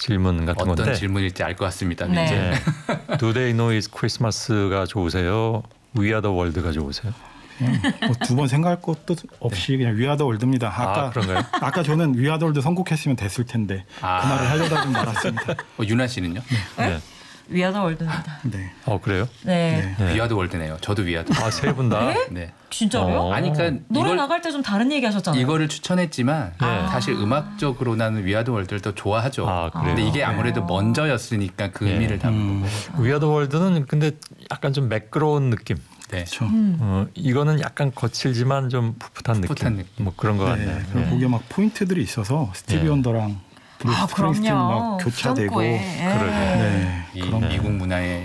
질문 같은 어떤 건데 질문일지 알 것 같습니다. 네. 이제. Do they know it's Christmas가 좋으세요? We are the world가 좋으세요? 뭐 두 번 생각할 것도 없이 그냥 위아더 월드입니다. 그런가요? 아까 저는 위아더 월드 선곡했으면 됐을 텐데 그 말을 하려다 좀 말았습니다. 유나 씨는요? 네. 위아더 월드입니다. 네. 그래요? 네. 네. 위아더 월드네요. 저도 위아더. 세 분 다? 네. 진짜로요? 아니 그러니까 노래 나갈 때 좀 다른 얘기 하셨잖아요. 이거를 추천했지만 사실 음악적으로 나는 위아더 월드를 더 좋아하죠. 그래요? 근데 이게 아무래도 먼저였으니까 그 의미를 담은 거고. We are the world는 근데 약간 좀 매끄러운 느낌. 네. 그렇죠. 이거는 약간 거칠지만 좀 풋풋한 느낌. 뭐 그런 것 같네요. 네. 거기에 막 포인트들이 있어서 스티비 원더랑 브루스 스프링스틴 막 교차되고 그러게. 네. 그런 미국 문화에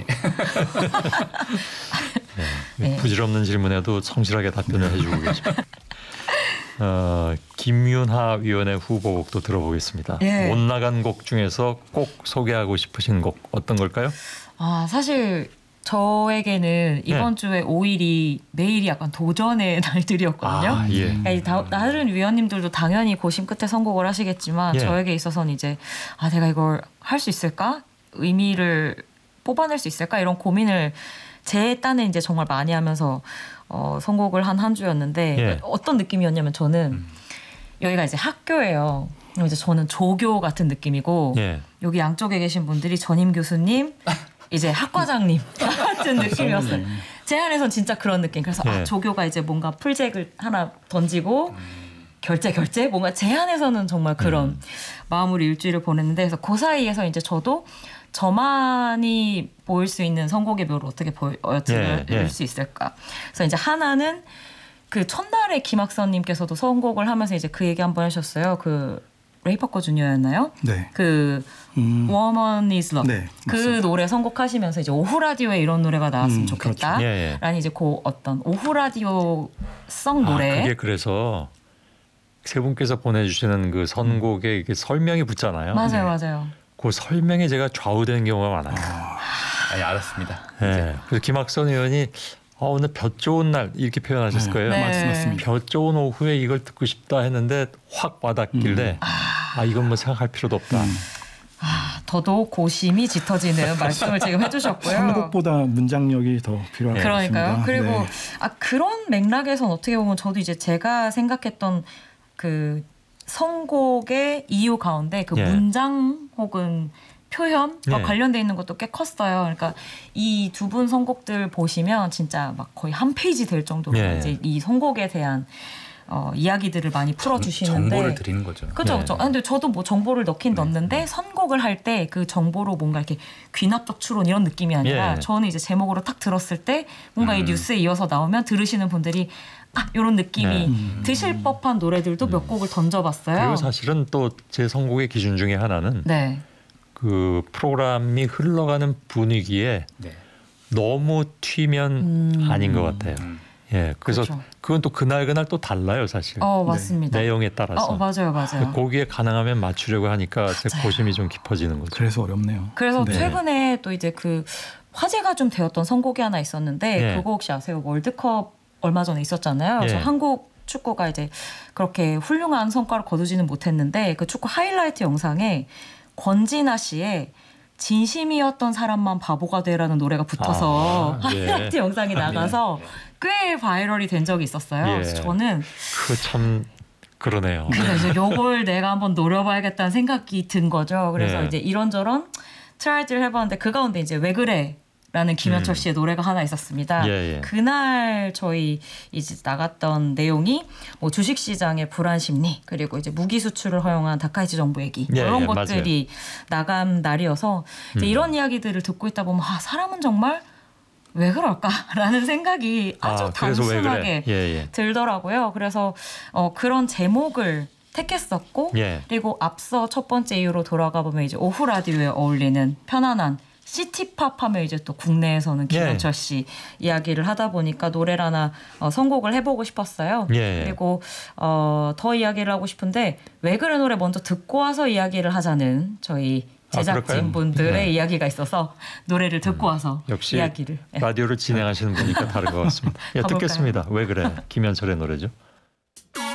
부질없는 질문에도 성실하게 답변을 해주고 계십니다. 김윤하 위원의 후보곡도 들어보겠습니다. 예. 못 나간 곡 중에서 꼭 소개하고 싶으신 곡 어떤 걸까요? 사실 저에게는 이번 주에 5일이 매일이 약간 도전의 날들이었거든요. 그러니까 다른 위원님들도 당연히 고심 끝에 선곡을 하시겠지만 저에게 있어서는 이제 내가 이걸 할 수 있을까? 의미를 뽑아낼 수 있을까? 이런 고민을 제 딴에 이제 정말 많이 하면서 선곡을 한 주였는데 어떤 느낌이었냐면 저는 여기가 이제 학교예요. 이제 저는 조교 같은 느낌이고 여기 양쪽에 계신 분들이 전임 교수님 이제 학과장님 같은 느낌이었어요. 제 안에선 진짜 그런 느낌. 그래서 조교가 이제 뭔가 풀잭을 하나 던지고 결제 뭔가 제 안에서는 정말 그런 마음으로 일주일을 보냈는데 그래서 그 사이에서 이제 저도 저만이 보일 수 있는 선곡의 묘를 어떻게 보여드릴 수 있을까. 그래서 이제 하나는 그 첫날에 김학선님께서도 선곡을 하면서 이제 그 얘기 한번 하셨어요. 그 레이퍼커 주니어였나요? 네. 그 Woman is Love. 네, 그 노래 선곡하시면서 이제 오후 라디오에 이런 노래가 나왔으면 좋겠다. 그렇죠. 라는 이제 그 어떤 오후 라디오성 노래. 그게 그래서 세 분께서 보내주시는 그 선곡에 이게 설명이 붙잖아요. 맞아요. 그 설명에 제가 좌우되는 경우가 많아요. 알았습니다. 그래서 김학선 의원이 오늘 볕 좋은 날 이렇게 표현하셨을 거예요. 맞습니다. 볕 좋은 오후에 이걸 듣고 싶다 했는데 확 와닿길래 이건 뭐 생각할 필요도 없다. 더더욱 고심이 짙어지는 말씀을 지금 해주셨고요. 선곡보다 문장력이 더 필요할 것 같습니다. 그러니까요. 그리고 그런 맥락에선 어떻게 보면 저도 이제 제가 생각했던 그 선곡의 이유 가운데 그 문장 혹은 표현과 관련돼 있는 것도 꽤 컸어요. 그러니까 이 두 분 선곡들 보시면 진짜 막 거의 한 페이지 될 정도로 이제 이 선곡에 대한 이야기들을 많이 풀어주시는데 정보를 드리는 거죠. 그렇죠. 근데 저도 뭐 정보를 넣긴 넣는데 선곡을 할 때 그 정보로 뭔가 이렇게 귀납적 추론 이런 느낌이 아니라 저는 이제 제목으로 딱 들었을 때 뭔가 이 뉴스에 이어서 나오면 들으시는 분들이 이런 느낌이 드실 법한 노래들도 몇 곡을 던져봤어요. 그리고 사실은 또 제 선곡의 기준 중에 하나는 그 프로그램이 흘러가는 분위기에 너무 튀면 아닌 것 같아요. 그래서 그건 또 그날 또 달라요, 사실. 맞습니다. 내용에 따라서. 맞아요. 거기에 가능하면 맞추려고 하니까 제 고심이 좀 깊어지는 거죠. 그래서 어렵네요. 그래서 최근에 또 이제 그 화제가 좀 되었던 선곡이 하나 있었는데 그거 혹시 아세요? 월드컵 얼마 전에 있었잖아요. 그래서 한국 축구가 이제 그렇게 훌륭한 성과를 거두지는 못했는데 그 축구 하이라이트 영상에 권진아 씨의 진심이었던 사람만 바보가 돼라는 노래가 붙어서 하이라이트 영상이 나가서 꽤 바이럴이 된 적이 있었어요. 그래서 저는 그거 참 그러네요. 그래서 요걸 내가 한번 노려봐야겠다는 생각이 든 거죠. 그래서 이제 이런저런 트라이를 해봤는데 그 가운데 이제 왜 그래? 라는 김현철 씨의 노래가 하나 있었습니다. 그날 저희 이제 나갔던 내용이 뭐 주식시장의 불안 심리 그리고 이제 무기 수출을 허용한 다카이치 정부 얘기 이런 것들이 나간 날이어서 이제 이런 이야기들을 듣고 있다 보면 사람은 정말 왜 그럴까라는 생각이 아주 단순하게 들더라고요. 그래서 그런 제목을 택했었고 그리고 앞서 첫 번째 이유로 돌아가 보면 이제 오후 라디오에 어울리는 편안한 시티팝 하면 이제 또 국내에서는 김현철 씨 이야기를 하다 보니까 노래를 하나 선곡을 해보고 싶었어요. 그리고 더 이야기를 하고 싶은데 왜 그래 노래 먼저 듣고 와서 이야기를 하자는 저희 제작진분들의 이야기가 있어서 노래를 듣고 와서 역시 이야기를. 라디오를 진행하시는 분이니까 다른 것 같습니다. 듣겠습니다. 왜 그래? 김현철의 노래죠.